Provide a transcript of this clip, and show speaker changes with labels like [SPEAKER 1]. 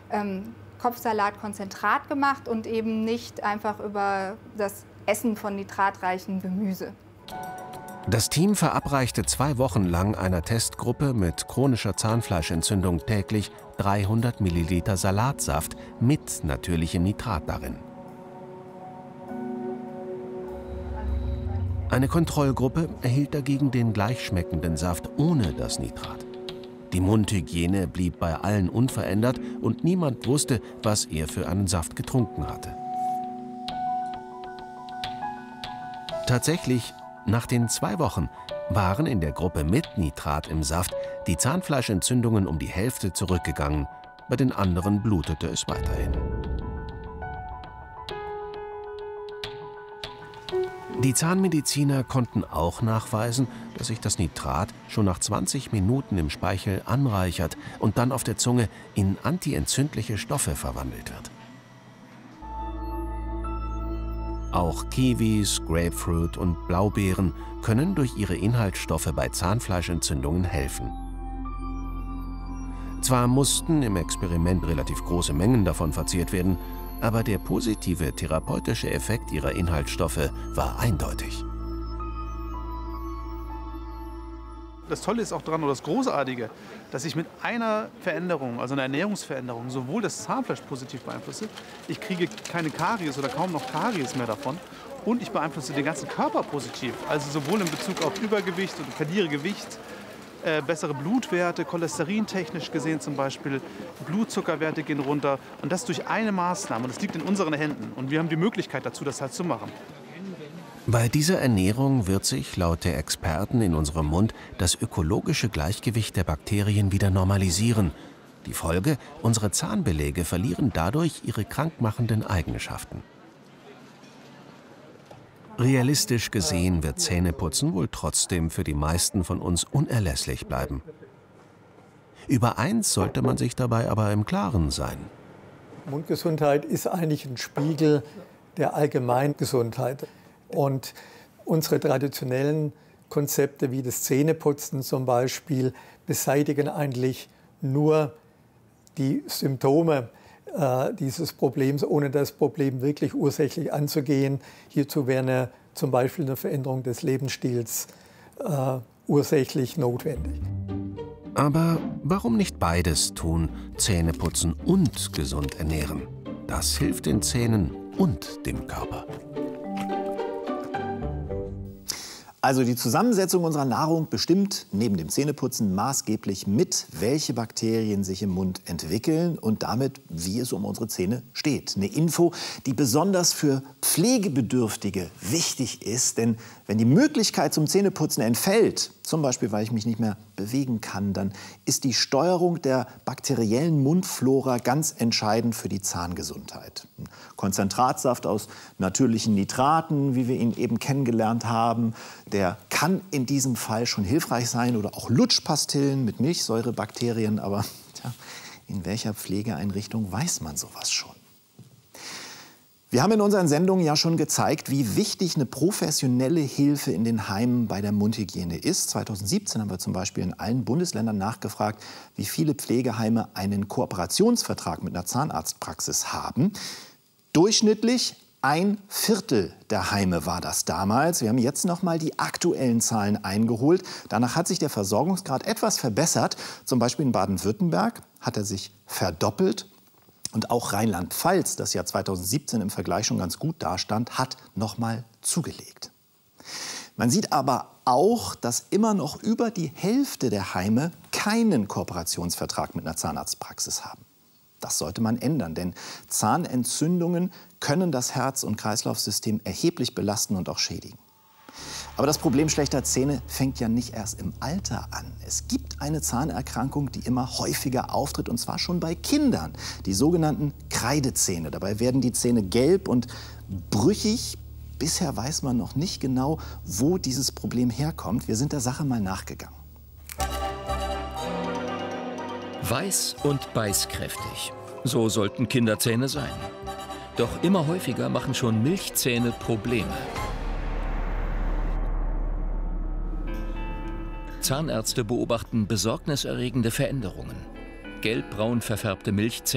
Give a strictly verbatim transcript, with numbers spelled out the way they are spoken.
[SPEAKER 1] ähm, Kopfsalatkonzentrat gemacht und eben nicht einfach über das Essen von nitratreichem Gemüse.
[SPEAKER 2] Das Team verabreichte zwei Wochen lang einer Testgruppe mit chronischer Zahnfleischentzündung täglich dreihundert Milliliter Salatsaft mit natürlichem Nitrat darin. Eine Kontrollgruppe erhielt dagegen den gleichschmeckenden Saft ohne das Nitrat. Die Mundhygiene blieb bei allen unverändert und niemand wusste, was er für einen Saft getrunken hatte. Tatsächlich, nach den zwei Wochen waren in der Gruppe mit Nitrat im Saft die Zahnfleischentzündungen um die Hälfte zurückgegangen, bei den anderen blutete es weiterhin. Die Zahnmediziner konnten auch nachweisen, dass sich das Nitrat schon nach zwanzig Minuten im Speichel anreichert und dann auf der Zunge in antientzündliche Stoffe verwandelt wird. Auch Kiwis, Grapefruit und Blaubeeren können durch ihre Inhaltsstoffe bei Zahnfleischentzündungen helfen. Zwar mussten im Experiment relativ große Mengen davon verzehrt werden, aber der positive therapeutische Effekt ihrer Inhaltsstoffe war eindeutig.
[SPEAKER 3] Das Tolle ist auch daran, oder das Großartige, dass ich mit einer Veränderung, also einer Ernährungsveränderung, sowohl das Zahnfleisch positiv beeinflusse, ich kriege keine Karies oder kaum noch Karies mehr davon, und ich beeinflusse den ganzen Körper positiv, also sowohl in Bezug auf Übergewicht und verliere Gewicht, äh, bessere Blutwerte, cholesterintechnisch gesehen zum Beispiel, Blutzuckerwerte gehen runter, und das durch eine Maßnahme, und das liegt in unseren Händen, und wir haben die Möglichkeit dazu, das halt zu machen.
[SPEAKER 2] Bei dieser Ernährung wird sich laut der Experten in unserem Mund das ökologische Gleichgewicht der Bakterien wieder normalisieren. Die Folge: unsere Zahnbeläge verlieren dadurch ihre krankmachenden Eigenschaften. Realistisch gesehen wird Zähneputzen wohl trotzdem für die meisten von uns unerlässlich bleiben. Über eins sollte man sich dabei aber im Klaren sein.
[SPEAKER 4] Mundgesundheit ist eigentlich ein Spiegel der Allgemeingesundheit. Und unsere traditionellen Konzepte wie das Zähneputzen zum Beispiel beseitigen eigentlich nur die Symptome äh, dieses Problems, ohne das Problem wirklich ursächlich anzugehen. Hierzu wäre eine, zum Beispiel eine Veränderung des Lebensstils äh, ursächlich notwendig.
[SPEAKER 2] Aber warum nicht beides tun, Zähne putzen und gesund ernähren? Das hilft den Zähnen und dem Körper.
[SPEAKER 5] Also die Zusammensetzung unserer Nahrung bestimmt neben dem Zähneputzen maßgeblich mit, welche Bakterien sich im Mund entwickeln und damit, wie es um unsere Zähne steht. Eine Info, die besonders für Pflegebedürftige wichtig ist, denn wenn die Möglichkeit zum Zähneputzen entfällt, zum Beispiel weil ich mich nicht mehr bewegen kann, dann ist die Steuerung der bakteriellen Mundflora ganz entscheidend für die Zahngesundheit. Konzentratsaft aus natürlichen Nitraten, wie wir ihn eben kennengelernt haben, der kann in diesem Fall schon hilfreich sein, oder auch Lutschpastillen mit Milchsäurebakterien, aber tja, in welcher Pflegeeinrichtung weiß man sowas schon? Wir haben in unseren Sendungen ja schon gezeigt, wie wichtig eine professionelle Hilfe in den Heimen bei der Mundhygiene ist. zweitausendsiebzehn haben wir zum Beispiel in allen Bundesländern nachgefragt, wie viele Pflegeheime einen Kooperationsvertrag mit einer Zahnarztpraxis haben. Durchschnittlich ein Viertel der Heime war das damals. Wir haben jetzt noch mal die aktuellen Zahlen eingeholt. Danach hat sich der Versorgungsgrad etwas verbessert. Zum Beispiel in Baden-Württemberg hat er sich verdoppelt. Und auch Rheinland-Pfalz, das ja zweitausendsiebzehn im Vergleich schon ganz gut dastand, hat noch mal zugelegt. Man sieht aber auch, dass immer noch über die Hälfte der Heime keinen Kooperationsvertrag mit einer Zahnarztpraxis haben. Das sollte man ändern, denn Zahnentzündungen können das Herz- und Kreislaufsystem erheblich belasten und auch schädigen. Aber das Problem schlechter Zähne fängt ja nicht erst im Alter an. Es gibt eine Zahnerkrankung, die immer häufiger auftritt, und zwar schon bei Kindern, die sogenannten Kreidezähne. Dabei werden die Zähne gelb und brüchig. Bisher weiß man noch nicht genau, wo dieses Problem herkommt. Wir sind der Sache mal nachgegangen.
[SPEAKER 6] Weiß und beißkräftig. So sollten Kinderzähne sein. Doch immer häufiger machen schon Milchzähne Probleme. Zahnärzte beobachten besorgniserregende Veränderungen. Gelbbraun verfärbte Milchzähne